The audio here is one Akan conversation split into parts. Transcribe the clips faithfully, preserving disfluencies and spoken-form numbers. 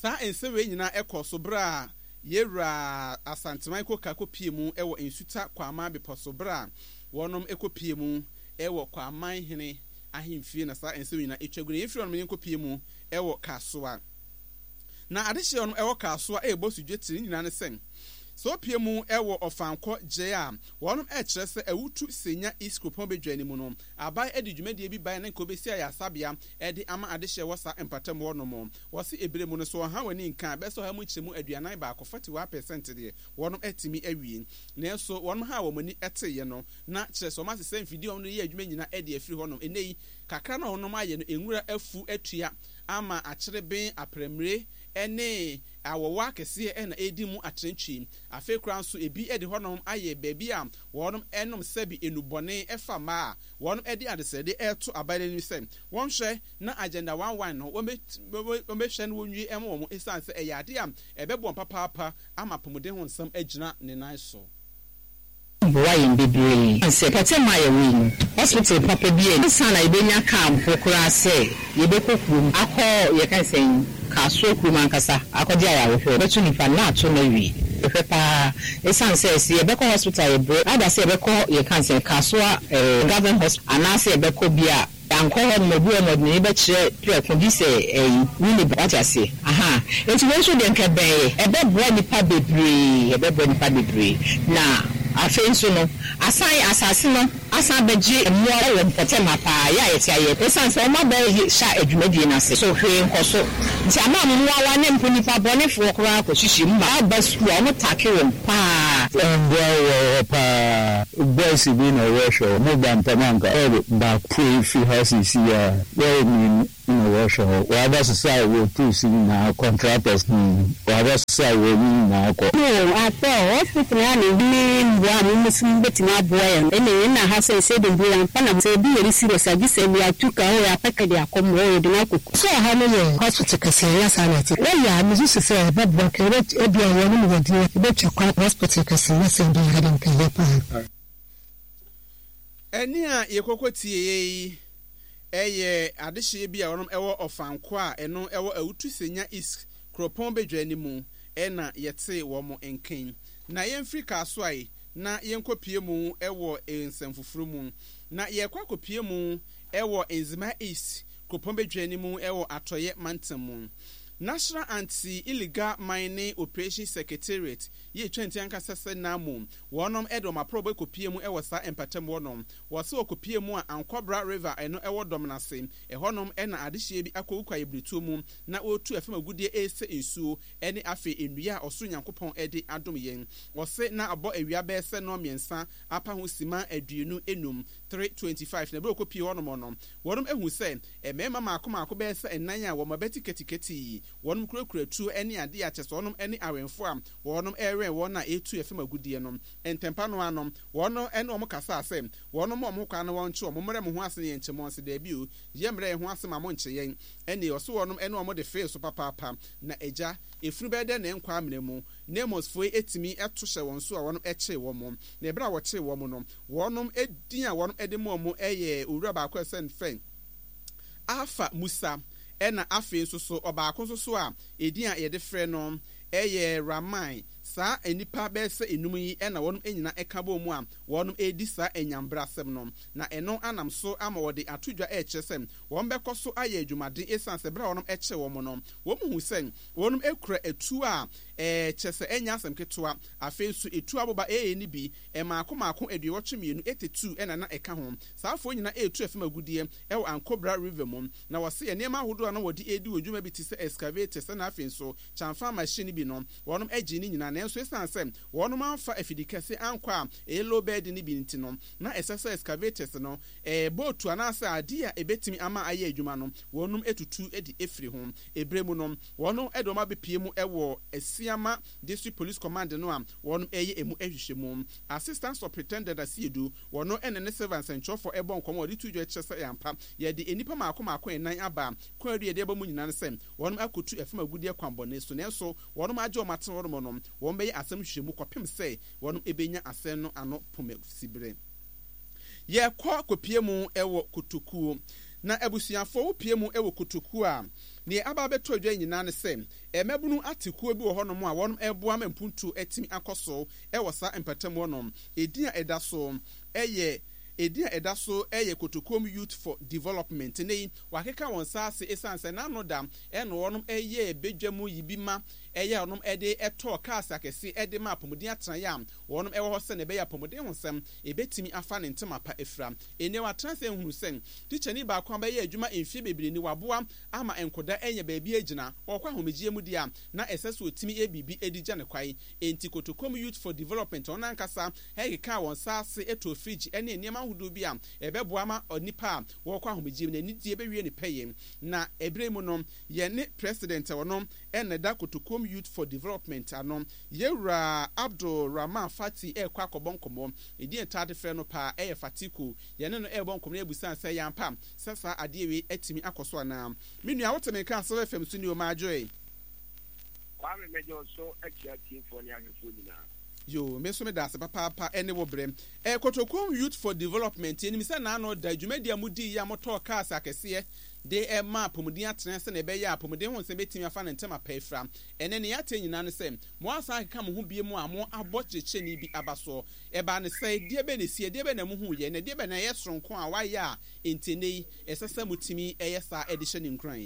Sa ensewe nyina ekɔ so bra yewra asanteman koka kopie mu ewo ensuta kwama beposo bra wonom ekopie mu ewo kwaman hene ahemfie na sa ensewe nyina etwagure yefiri onom yenkopie mu ewo kasoa na adehye onom ewo kasoa ebo sudwetiri nyina ne sen so pie mu ewo ofanko je a wonom e kire se ewutu senya iskopon bedwani mu no abai edi dwumade bi bai na nkobesi ya sabia edi ama adehye wosa empatam wonom wosi ebere mu no so ha wani nka be so ha mu kyemu aduanan ba ko forty-one percent de wonom etimi awie na so wonom ha wo mani eteye no na kire so ma se mfidi wonom ye adwuma nyina edi afiri wonom enei kakra na wonom aye no enwura afu atua ama akyereben apremre ene awowa kese ena edi mu atrenchi afi kran so ebi edi honom aye baby a wonom enom sabi enubone efa ma wonom edi adesede eto abale ni sem won hwe na agenda one one no wo me wo me hwe no wonwi em wo esan se eyade am ebebo papa papa ama pomode ho nsam agina ne nan so boy in bibi say pete my win hospital papa bi e sana ibenya camp okura say yebekokuru akọ ye kan say kaso kuruma nkasa akọdi ayawo hwe betu nipa na ato na wi ehwe pa esan say si yebekọ hospital ebro ada say yebekọ ye kan say kaso eh government hospital ana say yebekọ bia anko ho no bu no ni be kire pre ko bi say eh wini ba ja say aha enti we so de nkebe ebe bro nipa bebre ebe bro nipa bebre na afenso no asai asase no asa beje emmo wo mpotema pa ya yeti aye pesan se o ma be sha adwumadi na se so hwe nkoso nti ama mo wa ne mponi pa bone fo kora ko hihyi mma ba sku o take wo pa ngwa pa boys bi na wo show mo ba ntamanka e ba pray fi house si ya we ni no wo show wa ba sai wo tu si na contractors ni wa ba sai wo ni na ko no ato hospital ya ni wa mu muslim betima boy ene na ha say say dem boy ampa na say bi yeri serious agi say we atuka o ya peka de akomo o de na kokko so ha no ye hospital kase ya sanati we ya mi su say ba ba ke e bi ya no mo de e be chekwa hospital kase na say bi ya dem kan ya pa eni a yekokotie yi eye adehye bi a wonom ewo ofanko a eno ewo awutu senya is kropon bedwani mu ena yete wo mo enken na yemfri kaso ai na yenkopie mu ewo ensemfufuru mu na yekwa kopie mu ewo enzima east kropon bedwani mu ewo atoye mantam mu National Anti-Illegal Mining Operation Secretariat ye twenty ankasase na mu wonom edom aprobo kopie mu ewo sa empatam wonom wose okopie mu a Ankobra River eno ewo dom na sem ehonom ena adehye bi akowukwa yebretu mu na otu afem agudie ese ensuo ene afe enua oso nyankopon ede adom yen wose na abo awia be se no miensa apa ho sima aduenu enum three twenty-five na be okopie wonom wonom wonom ehu se emema makoma akobe se enan a wo mabeti ketiketi wonum kurakura tu ene ade a kyese wonum ene awenfo am wonum ewe wona etu efem agudie nom entempa no anom wono ene omo kasa asem wonum omo kwa na wonche omo mre mo ho ase ye nchemo ase da bi o ye mre ho ase ma mo nche yen ene oso wonum ene omo de face papa papa na eja efunu be de na enkwa amene mu nemos foi etimi eto hye won so a wonum eche wo mo na ebra wo che wo mo no wonum edin a wonum ede mo mo eye owura ba kwa sen fen Alpha Musa ena afi nso so obaako nso so a edin a yede frɛ no eye Ramai sa enipa bese enum yi ena wonum enyina ekabo mu a wonum edi sa enyambrasem no na eno anam so ama wode atodwa echesem won bekɔ so aye adwumade esanse bra wonum eche wo mo no wo mu husen wonum ekura etu a eh chese enya asem ketwa afensu etu aboba eye ni bi e maako maako aduo twemienu eighty-two ena na eka ho saafo nyina etu efem agudie ewo Ankobra River mu na wose ye nema hodo na wode edi odwuma bi tise excavator se na afensu chamfa machine bi no wonum agi ni nyina na enso esanse wonum anfa afidikase ankwa e low bed ni bi ntino na esesa excavators no e boat anasa ade a ebetimi ama aye adwuma no wonum etutu edi efiri ho ebremu no wonum edoma bepie mu ewo Esiama District Police Command no am wonum eye emu ehwehwemu assistant superintendent asiedu wono enene servants encho for ebon komo odi tujo echese yampa ye de enipa maako maako enan aba kwadu ye de eba mu nyina ne sem wonum akotu efema gudie kwambone so ne so wonum age o maten wonum no won be asem hwehwemu kopem se wonum ebenya asem no ano pome sibre ye kwa kopie mu ewo kutuku na ebusuafo wo pie mu ewo kutuku a ne aba beto adwa nyina ne se emebunu atekuo bi wo honom a wonum eboa mampuntu etimi akoso e wo sa empatam wonom edin a eda so eye Edia edaso eye Kotokom Youth for Development ne wakeka won saase esanse na no dam eno wonum eye bedwamu yibima eye onom ede eto cars akese ede ma apomuden atran yam wonum ewo hose ne be ya apomuden honsem ebetimi afa ne ntema pa efra ene watranse hunu sen teacher ni ba kwa ba ye adwuma emfie bebiri ni waboa ama enkoda enye ba bi agina okwa homegie mu dia na eseso otimi ebibi edija ne kwai enti Kotokom Youth for Development onankasa hekeka won saase eto fridge ene eniema hudu bi a ebeboa ma onipa wo kwa homegie na nidie bewie ne peye na ebremu no ye ne president wono ene da Kotokom Youth for Development anom Yewra Abdul Rahman Fati e kwa kobonkomo edi entade frɛ no pa e Fatiku ye ne no e bonkomo na ebusan sɛ yampa sasa adewe etimi akoso ana menu a woteme kan so F M so ni o ma joy kwa me mejo so akia tiefo ni ahefo nyina yo me so me da se papa papa ene wo brem e Kotokom Youth for Development eni mi sɛ na no da dwumadia mudi ya moto cars akɛse de e map mudin atena se ne be ya apomuden ho se betimi afa ne ntema paefra ene ne yate nyina ne se mo asa aka mo ho bie mu a mo abɔkyekye ni bi abaso e ba ne se de be ne sie de be na mo hu ye ne de be na ye sonko a waye a entenei esesa mutimi eye sa edihye ne nkran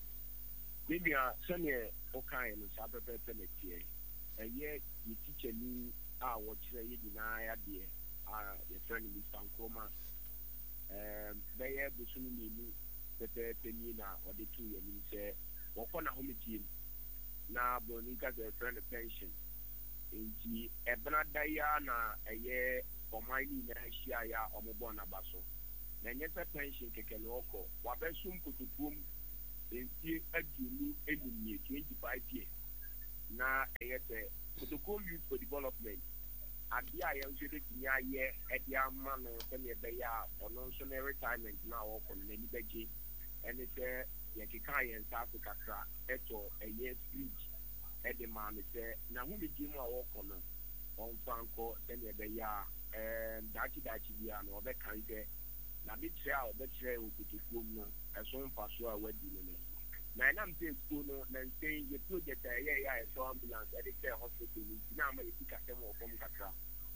bibia sene o kan no sa pepepe ne tie eye yi teacher ni a wo kire ye nyina ya de a ye friend mi Sankoma em be ye busunu ni ni pepe penny na ode tu ye ni se wokɔ na homegiem na broni ka ze friend pension enti ebna daya na eye ɔman ni na ahia ya ɔmobɔ na baso na nyɛ pension keke no ɔkɔ wabɛsum Kotokom enti adunu enumie twenty-five years na eye se Kotokom Youth for Development ade a yɛn nso de tumi ayɛ ɛde ama no sɛ ne bɛyɛ a ɔno nso ne retirement na ɔkɔ no n'ani bɛgye ɛne sɛ yɛkeka yɛn nsa ase kakra ɛtɔ ɛyɛ fridge ɛde maa me sɛ na homegye mu a wɔkɔ no ɔmfa nkɔ sɛneɛ ɛbɛyɛ a ɛɛm daakye-daakye bi a na ɔbɛkan sɛ na mekyerɛ a ɔbɛkyerɛ wɔ Kotokom no ɛso mfaso a wadi no no na ɛnam sɛ skuul no na nsɛn yɛ project a ɛyɛ yɛ a ɛsɛ ambulance ɛde kyerɛ hospital no nti na ama yɛsi kasɛm wɔ fam kakra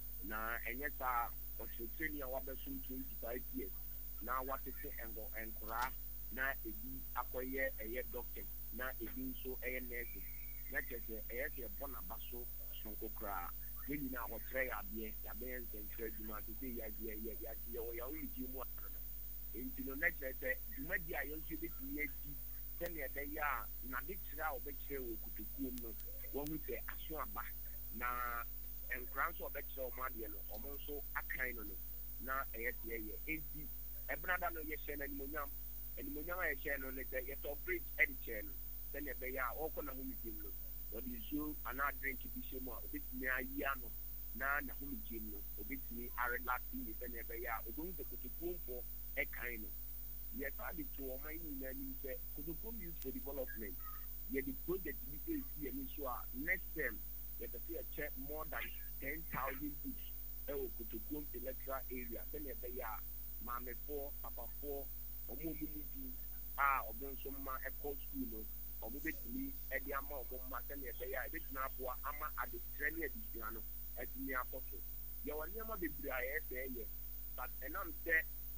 na ɛnyɛ saa ɔkyerɛkyerɛni a wabɛsom twenty-five years na watete nkora na ebi akɔyɛ ɛyɛ doctor na ebi nso ɛyɛ nurse na kyerɛ ɛyɛ sɛ ɛbɔ n'aba so sonko koraa ne nyinaa wɔkyerɛ yɛ adeɛ yɛabɛyɛ nsɛnkyerɛ adwuma te sɛ yɛadeɛ yɛadeɛ wɔ yɛwo medie mu ano no enti no na kyerɛ sɛ dwumadi a yɛn nso yɛbɛtumi adi sɛnea ɛbɛyɛ a nade kyerɛ a wɔbɛkyerɛ wɔ Kotokom no wɔhu sɛ aso aba na nkora nso ɔbɛkyerɛ ɔmo adeɛ no ɔmo nso akan no no na ɛyɛ deɛ yɛ enti ɛbenada no yɛhyɛ no animonyam animonyam a yɛhyɛ no ne sɛ yɛtɔ bridge ɛde kyerɛ no sɛnea ɛbɛyɛ a ɔkɔ na homegiem no wɔde nsuo anaa drink bi hyɛ mu a obɛtumi ayi ano na na homegiem no obɛtumi arelate ne sɛnea ɛbɛyɛ a obɛhu sɛ Kotokomfoɔ ɛkan no yɛsa de to ɔman yi nyinaa nim sɛ Kotokom Youth for Development yɛde project bi ɛsi yɛni so a next term yɛpɛ sɛ yɛkyɛ more than ten thousand books ɛwɔ Kotokom electoral area sɛnea ɛbɛyɛ a maamefoɔ papafoɔ ɔmo ɔmo mu bi a ɔmo nso mma ɛkɔ school no ɔmo bɛtumi ɛde ama ɔmo mma sɛnea ɛbɛyɛ a ɛbɛtumi aboa ama adekyerɛ ne adesua no ɛtumi akɔ so yɛwɔ nneɛma bebree a yɛsɛ yɛ but ɛnam sɛ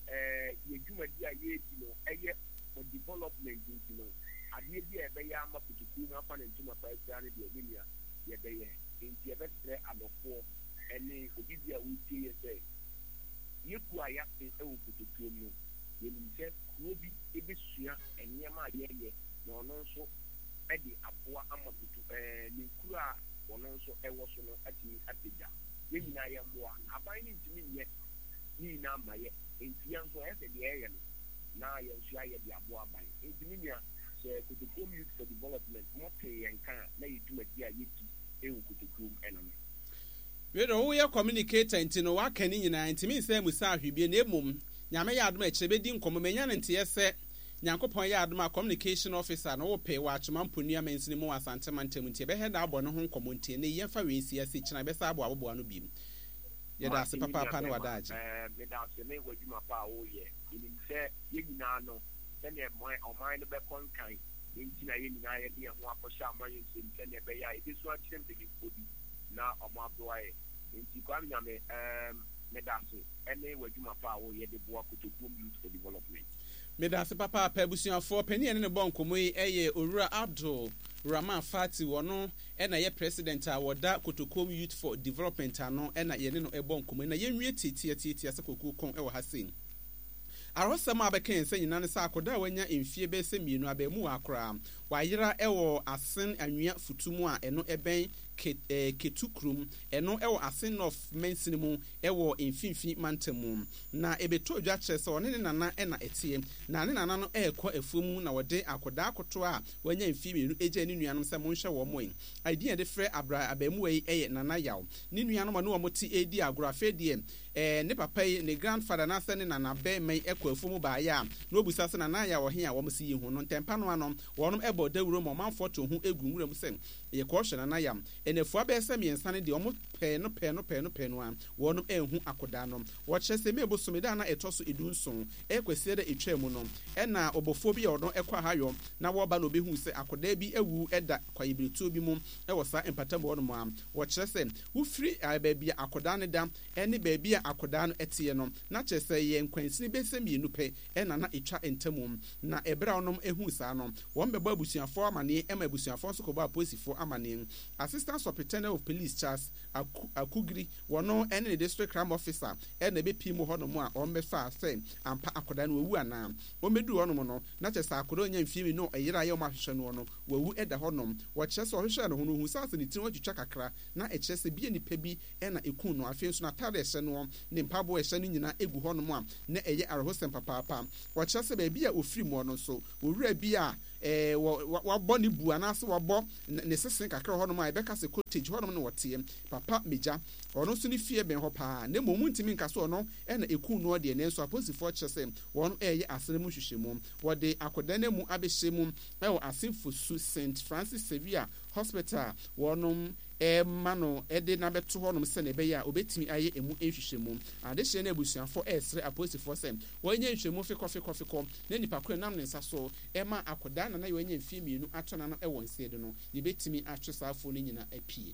ɛɛ yɛ dwumadi a yɛredi no ɛyɛ for development nti no adeɛ bi a ɛbɛyɛ ama Kotokom afa ne ntoma pa ɛsira no deɛ ɛne nea yɛbɛyɛ nti yɛbɛsrɛ adɔfoɔ ɛne obi bi a wɔretie yɛ sɛ yɛku a yɛase ɛwɔ Kotokom no yɛnim sɛ kuro bi ɛbɛsua nneɛma a yɛyɛ na ɔno nso ɛde aboa ama Koto ɛɛ ne kuro a ɔno nso ɛwɔ so no atumi apagya yɛn nyinaa yɛ mmoa aban no ntumi nyɛ ne nyinaa ma yɛ nti yɛn nso ɛyɛ sɛ deɛ ɛyɛ no na yɛn nso ayɛ de aboa aban ntumi nua sɛ Kotokom Youth for Development mɔtee yɛn ka na yɛ dwumadi a yɛdi ɛwɔ Kotokom ɛno no wedo wo yɛ communicator nti no waka ne nyinaa ntimi nsɛ mu sa ahwebie na emom nyame yɛ adom akyerɛ bɛdi nkɔmmɔ manya ne nteɛ sɛ nyankopɔn yɛ adom a communication officer no wo pɛ wɔ atwoma mponua mansini mu wɔ asante mantam nti bɛhɛ da abɔ no ho nkɔmmɔ nti ne yɛmfa wei si ase kyena bɛsa abɔ aboboa no biem yɛda ase papa ne wada agye ɛɛ yɛda ase ne wɔ adwuma pa a woyɛ nim sɛ yɛ nyinaa no sɛnea ɔman no bɛkɔ nkan nti na yɛ nyinaa yɛde yɛn ho akɔhyɛ amayɛ nsɛm sɛnea ɛbɛyɛ a yɛde so akyerɛ mpanyinfoɔ bi na ɔmo aboa yɛ nti Kwame Nyame ɛɛm meda ase ɛne w'adwuma pa a wɔyɛ de boa Kotokuom Youth for Development. Meda ase papa abusuafoɔ panyin ne ne bɔ nkɔmɔ yi ɛyɛ Owura Abdul Rahman Fati wɔno ɛna yɛ president a wɔda Kotokuom Youth for Development ano ɛna yɛne no ɛbɔ nkɔmɔ na yɛnwie tietie tietie sɛ kokoo kɔn ɛwɔ ha sen. Arosɛm a bɛka nsa nyina ne sɛ akoda a wanya mfie bɛsɛ mmienu abɛmu wɔ akora wayera ɛwɔ asen anwea futumu a ɛno ɛbɛn ketu krum ɛno ɛwɔ asen of mensin mu ɛwɔ mfimfini mantamu na ebeto dwa kyerɛ sɛ ɔne ne nana ɛna ɛteɛ na ne nana no ɛɛkɔ afuom na wɔde akoda akoto a wanya mfie mmienu egya ne nuanom sɛ monhwɛ wɔn mo yi aidi de frɛ abra abamu yi ɛyɛ nana yaw ne nuanom a no wɔn te edi agorɔ afɛ deɛ ɛɛ ne papa yi ne grandfather na sɛ ne nana bɛɛma yi ɛkɔ afuom baayɛ a na obusa sɛ nana yaw ɔhe a wɔn si yi ho no ntɛmpa no ano wɔn ɛbɔ dawuro ma ɔmanfoɔ to ho egu nwura mu sɛ yɛ kɔɔhwɛ nana yam ɛnɛfoɔ bɛyɛ sɛ mmiɛnsa no deɛ ɔmo pɛɛ no pɛɛ no pɛɛ no pɛɛ no a wɔn ɛnhu akoda no wɔkyerɛ sɛ mebo someda na ɛtɔ so edu nson ɛkɔsie dɛ etwa mu no ɛna ɔbɔfoɔ bi a ɔno ɛkɔ ahayɔ na wɔba na obehu sɛ akoda bi ewu ɛda kwayibiretuo bi mu ɛwɔ saa mpatam wɔ no mu a wɔkyerɛ sɛ wofiri baabi a akoda no da ɛne baabi a akoda no ɛteɛ no na kyerɛ sɛ yɛ nkwansini bɛsɛ mmienu pɛ ɛna na etwa ntamu na ɛbrɛ a ɔnom ehu saa no wɔn bɛbɔ abusuafoɔ amaneɛ ɛma abusuafoɔ nso kɔbɔ apolisifoɔ amaneɛ assistant superintendent of police Charles Akugiri wɔno ɛne ne district crime officer ɛna ɛbɛpii mu hɔ nom a wɔn bɛfa sɛ ampa akoda no wawu anaa wɔn bɛdu hɔ nom no na kyerɛ sɛ akoda onyaa mfie mi no ɛyere ayɛ wɔn ahwehwɛ no no wawu ɛda hɔ nom wɔkyerɛ sɛ ɔhwehwɛ no ho no hu sɛ asɛ ne tiri wɔatwitwa kakra na ɛkyerɛ sɛ bie nipa bi ɛna ɛku no afei nso n'ataade ɛhyɛ no ne mpaboa ɛhyɛ no nyinaa egu hɔ nom a na ɛyɛ arahosɛm papaapa wɔkyerɛ sɛ baabi a ofiri mu no nso owura bi a ɛɛ wabɔ ne bu anaasɛ wabɔ ne sesen kakra hɔ nom a ɛbɛka sɛ cottage hɔ nom no wɔteɛ papa megya ɔno nso ne fie bɛn hɔ paa na mmom ntumi nka so ɔno ɛna eku no deɛ nanso apolisifoɔ kyerɛ sɛ wɔn ɛyɛ asene mu hwehwɛ mu wɔde akoda no mu abɛhyɛ mu ɛwɔ asenfosu Saint Francis Xavier Hospital wɔnom ɛma no ɛde na bɛto hɔ nom sɛ na ɛbɛyɛ a obetumi ayɛ emu nhwehwɛ mu adehyɛ na abusuafoɔ ɛsrɛ apolisifoɔ sɛ wɔnyɛ nhwehwɛ mu fikɔ fikɔ fikɔ na nipa koro nam ne nsa so ɛma akoda na na yɛnyɛ mfie mmienu ato na no ɛwɔ nsia de no yɛbɛtumi atwe saafoɔ no nyinaa apie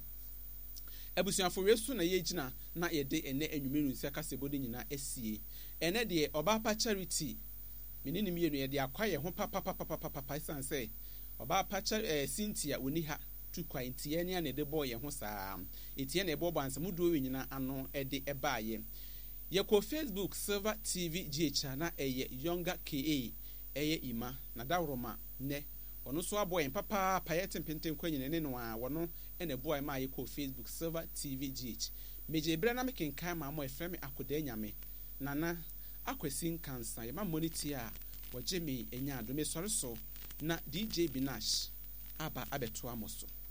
abusuafoɔ wei so na yɛgyina na yɛde ɛnɛ anwumenu nsia kasɛbɔ de nyinaa asie ɛnɛ deɛ ɔbaapa charity menene mmienu yɛde akwa yɛ ho papapapapapa san sɛ ɔbaapa ɛɛ Cynthia oni ha tukwa ntiɛ ne na de bɔ yɛ ho saa etie na ɛbɔ bɔ ansɛm do we nyina ano ɛde ɛbaayɛ yɛkɔ Facebook Silver T V G H na ɛyɛ Younger K A ɛyɛ ima na dawroma ne ɔno so abɔ yɛn papa payɛ tempenten kwa nyina ne no a wɔno ɛna ɛbɔ yɛn ma yɛkɔ Facebook Silver T V G H meje bra na mekenkan ma mo ɛfrɛ me akoda nyame nana akwasi nkansa yɛma moniti a wɔgye me enya adome sɔre so na D J Binash aba abeto amoso